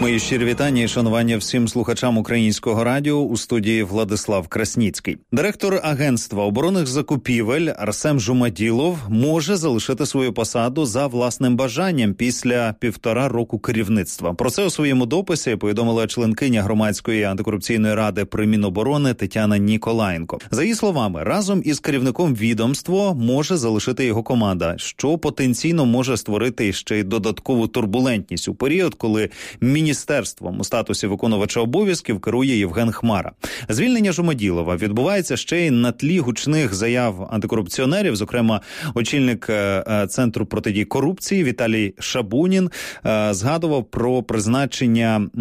Мої щирі вітання і шанування всім слухачам Українського радіо. У студії Владислав Красніцький. Директор Агентства оборонних закупівель Арсен Жумаділов може залишити свою посаду за власним бажанням після 1,5 року керівництва. Про це у своєму дописі повідомила членкиня Громадської антикорупційної ради при Міноборони Тетяна Ніколаєнко. За її словами, разом із керівником відомства може залишити його команда, що потенційно може створити ще й додаткову турбулентність у період, коли міністерством у статусі виконувача обов'язків керує Євген Хмара. Звільнення Жумаділова відбувається ще й на тлі гучних заяв антикорупціонерів, зокрема, очільник Центру протидії корупції Віталій Шабунін згадував про призначення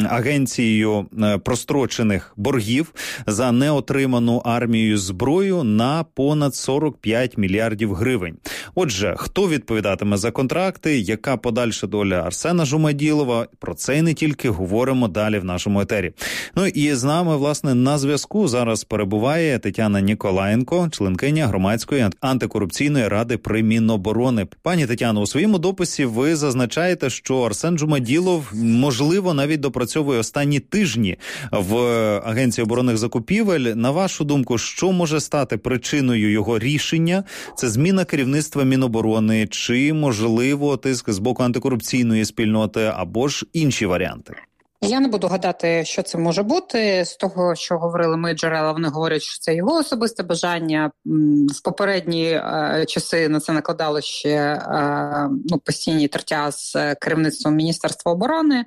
агенцією прострочених боргів за неотриману армією зброю на понад 45 мільярдів гривень. Отже, хто відповідатиме за контракти, яка подальша доля Арсена Жумаділова, про це і не тільки говоримо далі в нашому етері. Ну і з нами, власне, на зв'язку зараз перебуває Тетяна Ніколаєнко, членкиня Громадської антикорупційної ради при Міноборони. Пані Тетяно, у своєму дописі ви зазначаєте, що Арсен Жумаділов, можливо, навіть допрацьовує останні тижні в Агенції оборонних закупівель. На вашу думку, що може стати причиною його рішення? Це зміна керівництва Міноборони чи, можливо, тиск з боку антикорупційної спільноти або ж інші варіанти? Я не буду гадати, що це може бути. З того, що говорили мої джерела, вони говорять, що це його особисте бажання. В попередні часи на це накладало ще постійні тертя з керівництвом Міністерства оборони.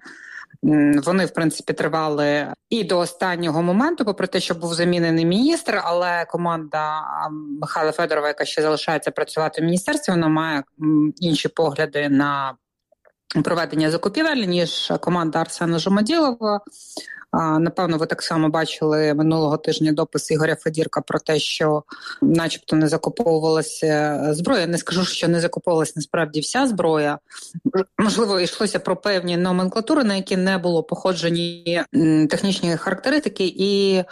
Вони, в принципі, тривали і до останнього моменту, попри те, що був замінений міністр, але команда Михайла Федорова, яка ще залишається працювати в міністерстві, вона має інші погляди на проведення закупівель, ніж команда Арсена Жумаділова. Напевно, ви так само бачили минулого тижня допис Ігоря Федірка про те, що начебто не закуповувалася зброя. Не скажу, що не закуповувалася насправді вся зброя. Можливо, йшлося про певні номенклатури, на які не було походжені технічні характеристики, і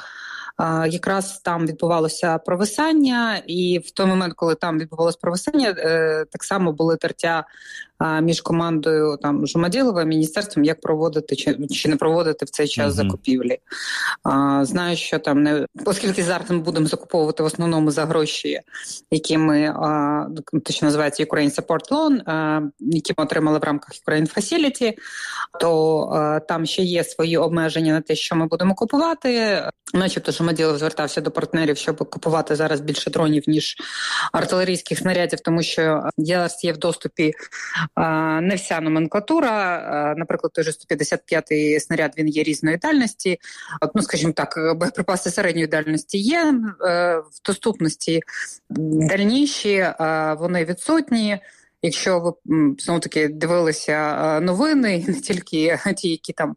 якраз там відбувалося провисання, і в той момент, коли там відбувалося провисання, так само були тертя між командою Жумаділова і міністерством, як проводити чи не проводити в цей час закупівлі. Знаю, що там оскільки зараз ми будемо закуповувати в основному за гроші, які ми, те, що називається Ukraine Support Loan, які ми отримали в рамках Ukraine Facility, то там ще є свої обмеження на те, що ми будемо купувати. Начебто Жумаділов звертався до партнерів, щоб купувати зараз більше дронів, ніж артилерійських снарядів, тому що зараз є в доступі не вся номенклатура. Наприклад, той же 155-й снаряд, він є різної дальності. Скажімо так, боєприпаси середньої дальності є в доступності. Дальніші, вони відсутні. Якщо ви, знову-таки, дивилися новини, не тільки ті, які там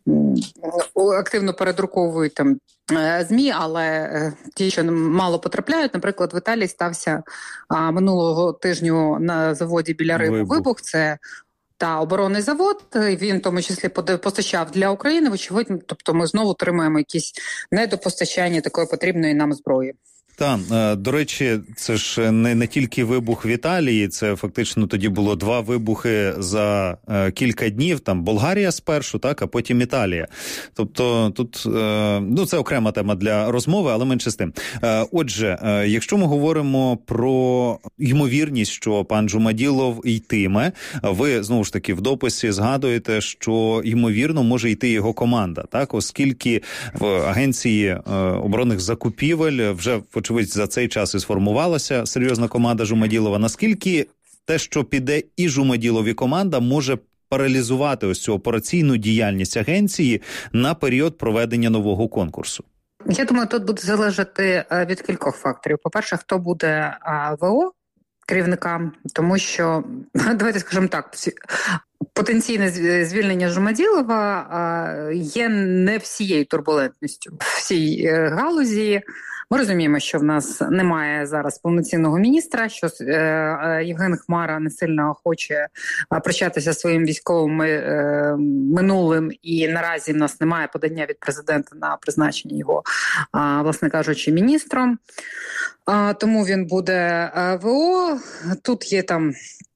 активно передруковують там ЗМІ, але ті, що мало потрапляють. Наприклад, в Італії стався минулого тижню на заводі біля Риму вибух. Це оборонний завод, він в тому числі постачав для України, вочевидь, тобто ми знову отримаємо якісь недопостачання такої потрібної нам зброї. Так, до речі, це ж не тільки вибух в Італії, це фактично тоді було 2 вибухи за кілька днів, там Болгарія спершу, так, а потім Італія. Тобто тут, це окрема тема для розмови, але менше з тим. Отже, якщо ми говоримо про ймовірність, що пан Жумаділов йтиме, ви, знову ж таки, в дописі згадуєте, що ймовірно може йти його команда, так, оскільки в Агенції оборонних закупівель вже, очевидь, за цей час і сформувалася серйозна команда Жумаділова. Наскільки те, що піде і Жумаділов, і команда, може паралізувати ось цю операційну діяльність агенції на період проведення нового конкурсу? Я думаю, тут буде залежати від кількох факторів. По-перше, хто буде ВО керівникам, тому що, давайте скажемо так, потенційне звільнення Жумаділова є не всією турбулентністю в цій галузі. Ми розуміємо, що в нас немає зараз повноцінного міністра, що Євген Хмара не сильно хоче прощатися своїм військовим минулим, і наразі в нас немає подання від президента на призначення його, власне кажучи, міністром. Тому він буде ВО. Тут є там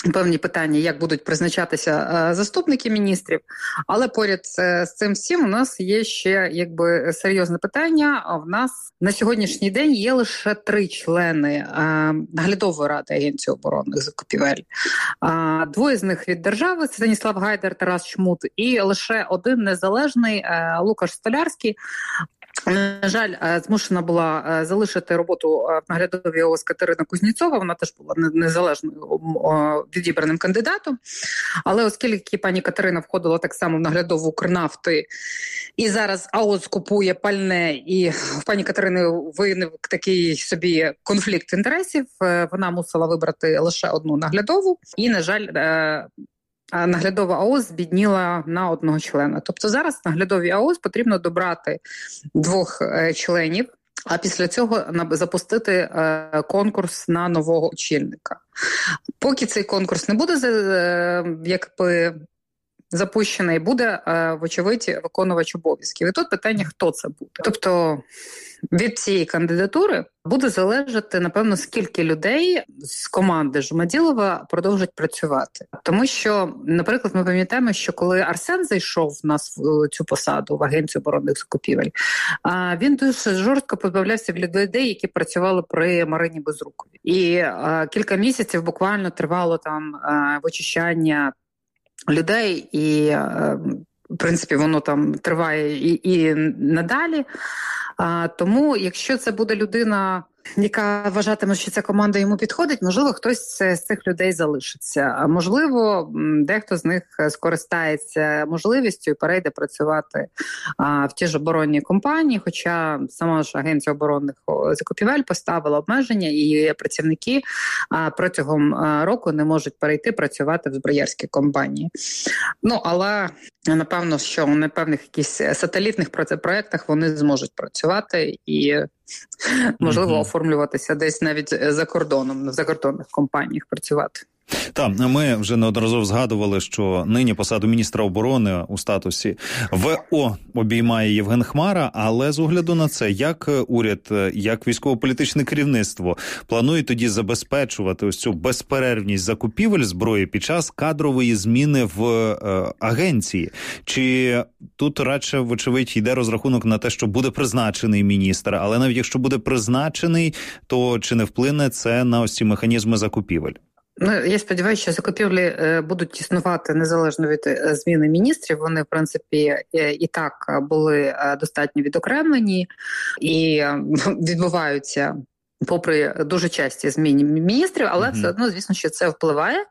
певні питання, як будуть призначатися заступники міністрів. Але поряд з цим всім у нас є ще серйозне питання. В нас на сьогоднішній день є лише 3 члени наглядової ради Агенції оборонних закупівель. 2 з них від держави – Станіслав Гайдар, Тарас Чмут, і лише 1 незалежний Лукаш Столярський. На жаль, змушена була залишити роботу в наглядовій ООС Катерина Кузнєцова, вона теж була незалежною відібраним кандидатом, але оскільки пані Катерина входила так само в наглядову Укрнафти, і зараз АОС купує пальне, і в пані Катерини виник такий собі конфлікт інтересів, вона мусила вибрати лише 1 наглядову, і, на жаль, наглядова АОС збідніла на 1 члена. Тобто зараз наглядовій АОС потрібно добрати 2 членів, а після цього запустити конкурс на нового очільника. Поки цей конкурс не буде запущений, буде, вочевидь, виконувач обов'язків. І тут питання, хто це буде. Тобто від цієї кандидатури буде залежати, напевно, скільки людей з команди Жумаділова продовжать працювати. Тому що, наприклад, ми пам'ятаємо, що коли Арсен зайшов в нас в цю посаду, в Агенцію оборонних закупівель, він дуже жорстко позбавлявся від людей, які працювали при Марині Безруковій. І кілька місяців буквально тривало там вичищання людей, і, в принципі, воно там триває і надалі. Тому, якщо це буде людина, яка вважатиме, що ця команда йому підходить, можливо, хтось з цих людей залишиться. А можливо, дехто з них скористається можливістю і перейде працювати в ті ж оборонні компанії, хоча сама ж Агенція оборонних закупівель поставила обмеження, і працівники протягом року не можуть перейти працювати в зброярські компанії. Але, напевно, що на певних якісь сателітних проєктах вони зможуть працювати і, можливо, оформлюватися десь навіть за кордоном, в закордонних компаніях працювати. Так, ми вже неодноразово згадували, що нині посаду міністра оборони у статусі ВО обіймає Євген Хмара, але з огляду на це, як уряд, як військово-політичне керівництво планує тоді забезпечувати ось цю безперервність закупівель зброї під час кадрової зміни в агенції? Чи тут радше, вочевидь, йде розрахунок на те, що буде призначений міністр, але навіть якщо буде призначений, то чи не вплине це на ось ці механізми закупівель? Я сподіваюся, що закупівлі будуть існувати незалежно від зміни міністрів. Вони, в принципі, і так були достатньо відокремлені і відбуваються попри дуже часті зміни міністрів, але все одно, звісно, що це впливає.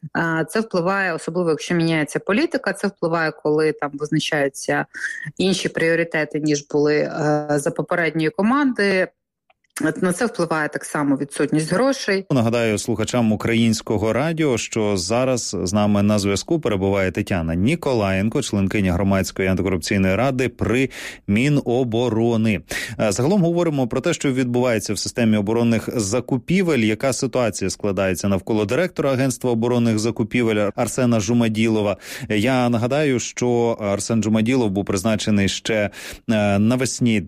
Це впливає, особливо, якщо міняється політика, це впливає, коли там визначаються інші пріоритети, ніж були за попередньої команди. На це впливає так само відсутність грошей. Нагадаю слухачам Українського радіо, що зараз з нами на зв'язку перебуває Тетяна Ніколаєнко, членкиня Громадської антикорупційної ради при Міноборони. Загалом говоримо про те, що відбувається в системі оборонних закупівель, яка ситуація складається навколо директора Агентства оборонних закупівель Арсена Жумаділова. Я нагадаю, що Арсен Жумаділов був призначений ще навесні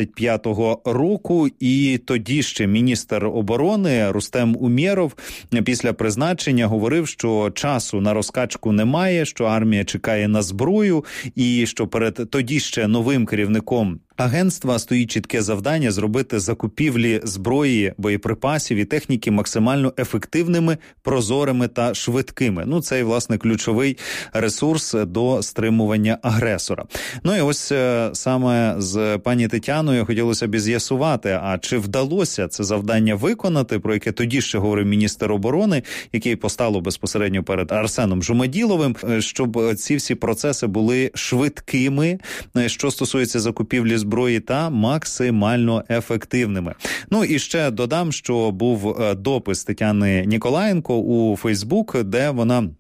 25-го року, і тоді ще міністр оборони Рустем Умєров після призначення говорив, що часу на розкачку немає, що армія чекає на зброю і що перед тоді ще новим керівником агентства стоїть чітке завдання зробити закупівлі зброї, боєприпасів і техніки максимально ефективними, прозорими та швидкими. Це, власне, ключовий ресурс до стримування агресора. І ось саме з пані Тетяною хотілося б з'ясувати, а чи вдалося це завдання виконати, про яке тоді ще говорив міністр оборони, який постало безпосередньо перед Арсеном Жумаділовим, щоб ці всі процеси були швидкими, що стосується закупівлі зброї, та максимально ефективними. І ще додам, що був допис Тетяни Ніколаєнко у Фейсбук, де вона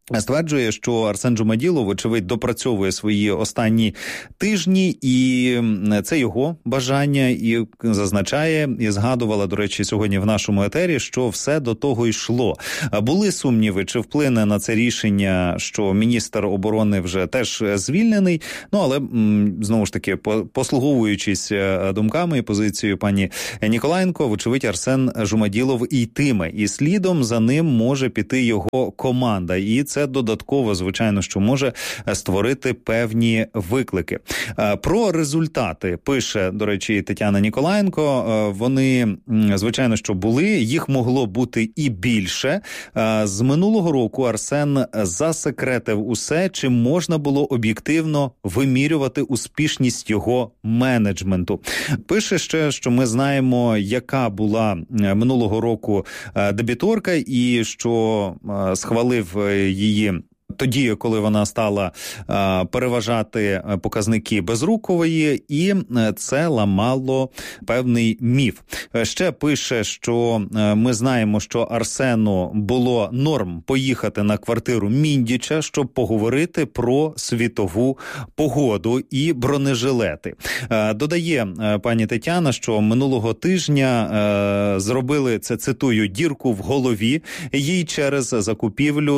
Стверджує, що Арсен Джумаділов, очевидь, допрацьовує свої останні тижні, і це його бажання, і зазначає, і згадувала, до речі, сьогодні в нашому етері, що все до того йшло. Були сумніви, чи вплине на це рішення, що міністр оборони вже теж звільнений, але, знову ж таки, послуговуючись думками і позицією пані Ніколаєнко, вочевидь, Арсен Джумаділов йтиме, і слідом за ним може піти його команда, і це додатково, звичайно, що може створити певні виклики. Про результати пише, до речі, Тетяна Ніколаєнко. Вони, звичайно, що були, їх могло бути і більше. З минулого року Арсен засекретив усе, чим можна було об'єктивно вимірювати успішність його менеджменту. Пише ще, що ми знаємо, яка була минулого року дебіторка і що схвалив її тоді, коли вона стала переважати показники Безрукової, і це ламало певний міф. Ще пише, що ми знаємо, що Арсену було норм поїхати на квартиру Міндіча, щоб поговорити про світову погоду і бронежилети. Додає пані Тетяна, що минулого тижня зробили, це цитую, дірку в голові їй через закупівлю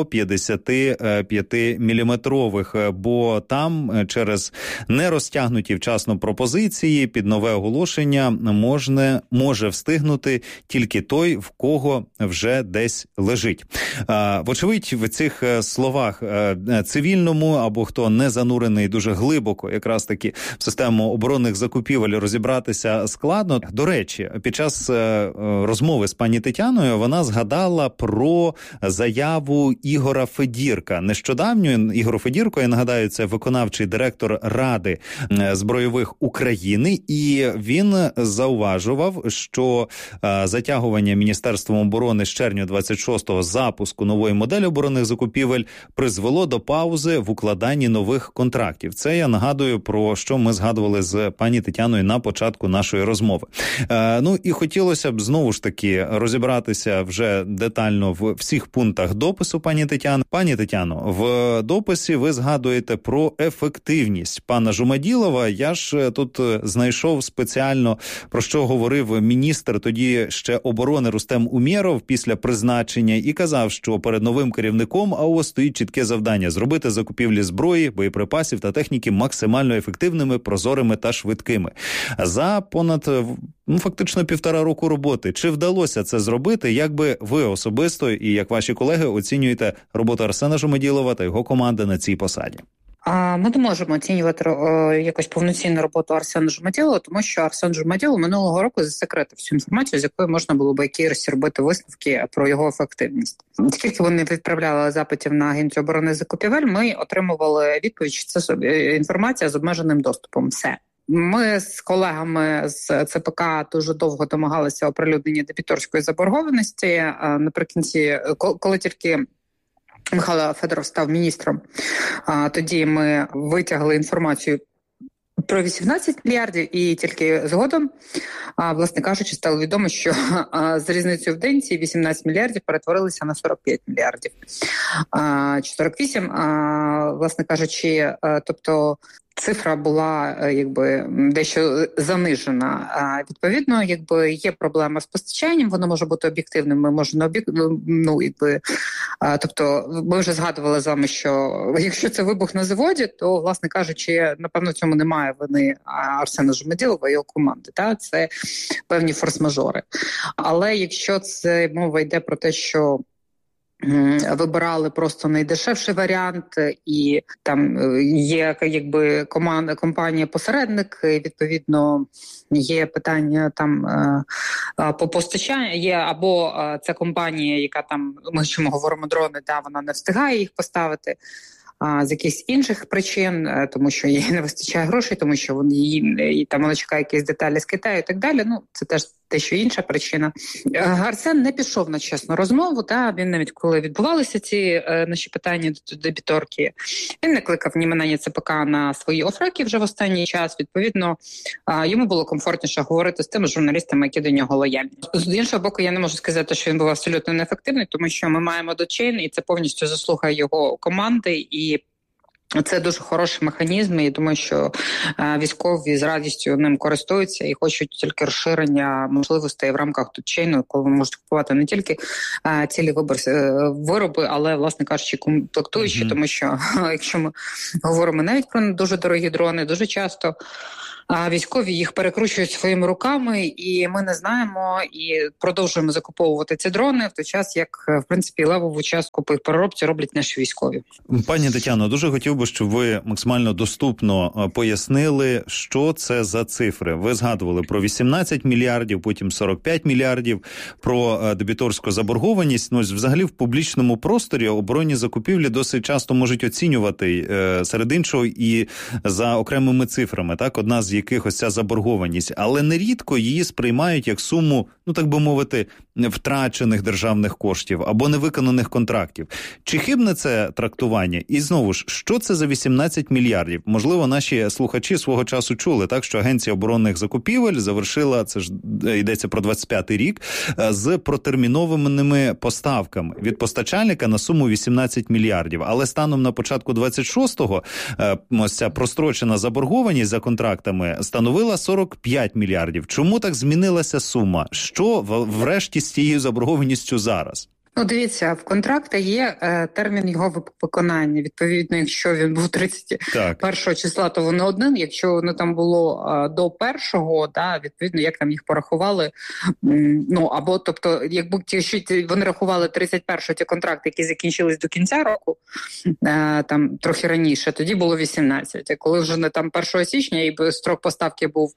155-міліметрових, бо там через нерозтягнуті вчасно пропозиції під нове оголошення може встигнути тільки той, в кого вже десь лежить. Вочевидь, в цих словах цивільному, або хто не занурений дуже глибоко якраз таки в систему оборонних закупівель, розібратися складно. До речі, під час розмови з пані Тетяною вона згадала про заяву Ігора Федірка. Нещодавньо Ігор Федірко, я нагадаю, це виконавчий директор Ради збройових України, і він зауважував, що затягування Міністерством оборони з червня 26-го запуску нової моделі оборонних закупівель призвело до паузи в укладанні нових контрактів. Це я нагадую, про що ми згадували з пані Тетяною на початку нашої розмови. І хотілося б знову ж таки розібратися вже детально в всіх пунктах допису пані Тетяни. Пані Тетяно, в дописі ви згадуєте про ефективність пана Джумаділова. Я ж тут знайшов спеціально, про що говорив міністр тоді ще оборони Рустем Умєров після призначення, і казав, що перед новим керівником АО стоїть чітке завдання – зробити закупівлі зброї, боєприпасів та техніки максимально ефективними, прозорими та швидкими. За понад фактично 1,5 року роботи. Чи вдалося це зробити? Як би ви особисто і як ваші колеги оцінюєте роботу Арсена Джумаділова та його команди на цій посаді? Ми не можемо оцінювати якось повноцінну роботу Арсена Джумаділова, тому що Арсен Джумаділов минулого року засекретив всю інформацію, з якої можна було б якісь робити висновки про його ефективність. Скільки вони відправляли запитів на Агенцію оборонних закупівель, ми отримували відповідь, що це інформація з обмеженим доступом. Все. Ми з колегами з ЦПК дуже довго домагалися оприлюднення дебіторської заборгованості. Наприкінці, коли тільки Михайло Федоров став міністром, тоді ми витягли інформацію про 18 мільярдів, і тільки згодом, власне кажучи, стало відомо, що з різницею в день ці 18 мільярдів перетворилися на 45 мільярдів. Чи 48, власне кажучи, тобто цифра була дещо занижена. Відповідно, є проблема з постачанням, воно може бути об'єктивним, ми можемо тобто ми вже згадували з вами, що якщо це вибух на заводі, то, власне кажучи, напевно, в цьому немає вини Арсена Джумаділова і його команди. Це певні форс-мажори. Але якщо це мова йде про те, що вибирали просто найдешевший варіант, і там є компанія-посередник, відповідно є питання там по постачанню, є або ця компанія, яка там, ми чому говоримо дрони, вона не встигає їх поставити, з якихось інших причин, тому що їй не вистачає грошей, тому що її там вона чекає якісь деталі з Китаю і так далі. Ну, це теж те, що інша причина. Арсен не пішов на чесну розмову, він навіть коли відбувалися ці наші питання до дебіторки, він не кликав ні мене, ні ЦПК на свої офреки вже в останній час. Відповідно, йому було комфортніше говорити з тими журналістами, які до нього лояльні. З іншого боку, я не можу сказати, що він був абсолютно неефективний, тому що ми маємо дочейн, і це повністю заслуга його команди, і це дуже хороший механізм, і думаю, що військові з радістю ним користуються і хочуть тільки розширення можливостей в рамках дочейну, коли можуть купувати не тільки цілі вироби, але, власне кажучи, комплектуючі, тому що якщо ми говоримо навіть про дуже дорогі дрони, дуже часто військові їх перекручують своїми руками, і ми не знаємо, і продовжуємо закуповувати ці дрони в той час, як, в принципі, левову частку по їх переробці роблять наші військові. Пані Тетяно, дуже хотів би, щоб ви максимально доступно пояснили, що це за цифри. Ви згадували про 18 мільярдів, потім 45 мільярдів, про дебіторську заборгованість. Ну, взагалі, в публічному просторі оборонні закупівлі досить часто можуть оцінювати, серед іншого, і за окремими цифрами, так? Одна з якихось ця заборгованість, але нерідко її сприймають як суму, ну так би мовити, втрачених державних коштів або невиконаних контрактів. Чи хибне це трактування? І знову ж, що це за 18 мільярдів? Можливо, наші слухачі свого часу чули, так, що Агенція оборонних закупівель завершила, це ж йдеться про 25-й рік, з протермінованими поставками від постачальника на суму 18 мільярдів. Але станом на початку 26-го ось ця прострочена заборгованість за контрактами становила 45 мільярдів. Чому так змінилася сума? Що врешті з цією заборгованістю зараз? Ну, дивіться, в контракті є термін його виконання. Відповідно, якщо він був 31 числа, то воно один. Якщо воно там було до 1-го, відповідно, як там їх порахували, ну, або, тобто, якби вони рахували 31-го ті контракти, які закінчились до кінця року, там трохи раніше, тоді було 18. А коли вже не там 1 січня і строк поставки був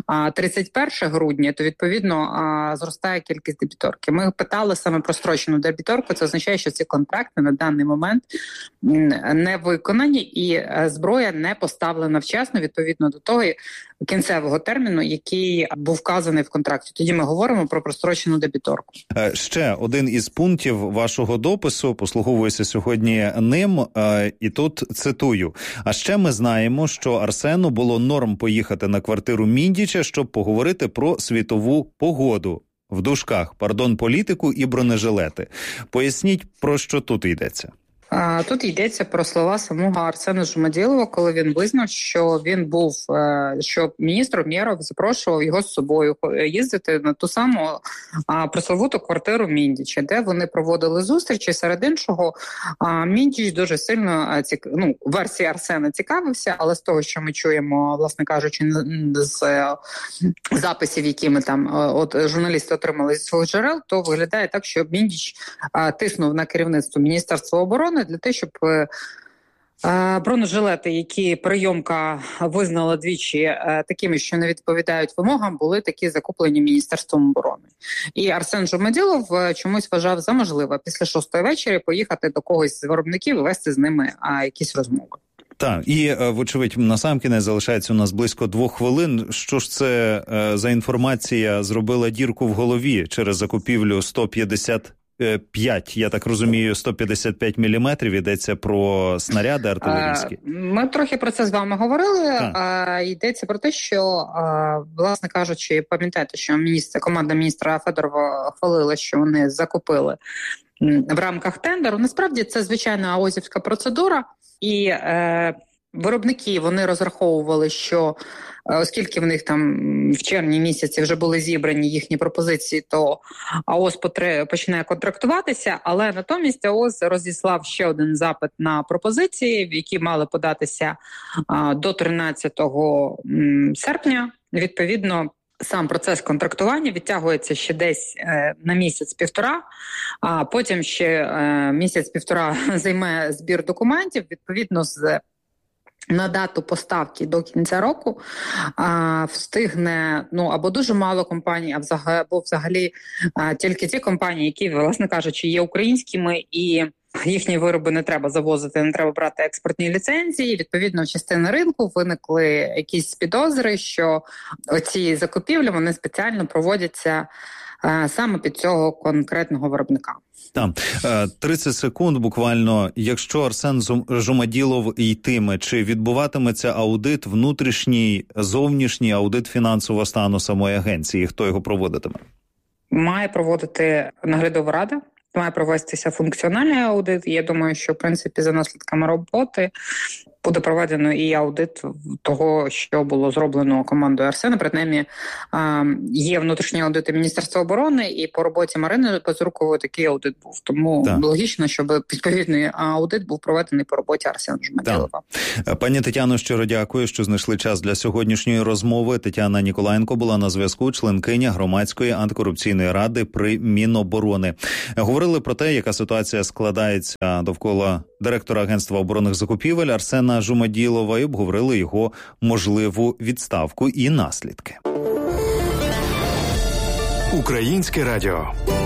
31 грудня, то, відповідно, зростає кількість дебіторки. Ми питали саме про строчену дебіторку, це означає, що ці контракти на даний момент не виконані і зброя не поставлена вчасно відповідно до того кінцевого терміну, який був вказаний в контракті. Тоді ми говоримо про прострочену дебіторку. Ще один із пунктів вашого допису, послуговуюся сьогодні ним, і тут цитую. А ще ми знаємо, що Арсену було норм поїхати на квартиру Міндіча, щоб поговорити про світову погоду. В дужках, політику і бронежилети. Поясніть, про що тут йдеться? Тут йдеться про слова самого Арсена Жумаділова, коли він визнав, що він був, що міністр Умєров запрошував його з собою їздити на ту саму пресловуту квартиру Міндіча, де вони проводили зустрічі. Серед іншого, Міндіч дуже сильно, версія Арсена цікавився, але з того, що ми чуємо, власне кажучи, з записів, які ми там журналісти отримали зі своїх джерел, то виглядає так, що Міндіч тиснув на керівництво Міністерства оборони для того, щоб бронежилети, які прийомка визнала двічі такими, що не відповідають вимогам, були такі закуплені Міністерством оборони. І Арсен Жумаділов чомусь вважав за можливе після 6-ї вечора поїхати до когось з виробників і вести з ними якісь розмови. Так, і, вочевидь, насамкінець залишається у нас близько 2 хвилин. Що ж це за інформація зробила дірку в голові через закупівлю 155, я так розумію, 155 міліметрів, йдеться про снаряди артилерійські. Ми трохи про це з вами говорили. Йдеться про те, що, власне кажучи, пам'ятаєте, що команда міністра Федорова хвалила, що вони закупили в рамках тендеру. Насправді це звичайна аозівська процедура, і виробники, вони розраховували, що оскільки в них там в червні місяці вже були зібрані їхні пропозиції, то АОС починає контрактуватися, але натомість АОС розіслав ще один запит на пропозиції, які мали податися до 13 серпня. Відповідно, сам процес контрактування відтягується ще десь на місяць-півтора, а потім ще місяць-півтора займе збір документів, відповідно на дату поставки до кінця року встигне або дуже мало компаній, або взагалі тільки ті компанії, які, власне кажучи, є українськими і їхні вироби не треба завозити, не треба брати експортні ліцензії. Відповідно, в частини ринку виникли якісь підозри, що оці закупівлі, вони спеціально проводяться саме під цього конкретного виробника. Так, 30 секунд буквально. Якщо Арсен Жумаділов йтиме, чи відбуватиметься аудит внутрішній, зовнішній аудит фінансового стану самої агенції? Хто його проводитиме? Має проводити наглядова рада, має провестися функціональний аудит. Я думаю, що, в принципі, за наслідками роботи буде проведено і аудит того, що було зроблено командою Арсена. Принаймні, є внутрішні аудити Міністерства оборони, і по роботі Марини Безрукової такий аудит був. Тому логічно, щоб відповідний аудит був проведений по роботі Арсена Жумаділова. Пані Тетяно, щиро дякую, що знайшли час для сьогоднішньої розмови. Тетяна Ніколаєнко була на зв'язку, членкиня Громадської антикорупційної ради при Міноборони. Говорили про те, яка ситуація складається довкола директора Агентства оборонних закупівель Арсена Жумаділова, і обговорили його можливу відставку і наслідки. Українське радіо.